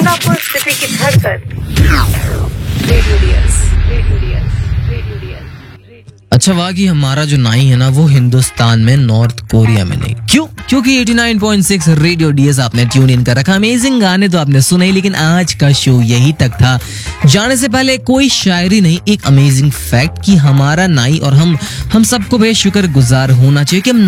Mirzapur city की धड़कन। Radio dears, radio dears, radio dears. अच्छा हुआ कि हमारा जो नाई है ना वो हिंदुस्तान में, नॉर्थ कोरिया में नहीं। क्यों? क्योंकि 89.6 रेडियो डीएस आपने ट्यून इन कर रखा। अमेजिंग गाने तो आपने सुने, लेकिन आज का शो यही तक था। जाने से पहले कोई शायरी नहीं, एक अमेजिंग फैक्ट कि हमारा नाई और हम सबको बेशुक्र गुजार होना चाहिए कि हम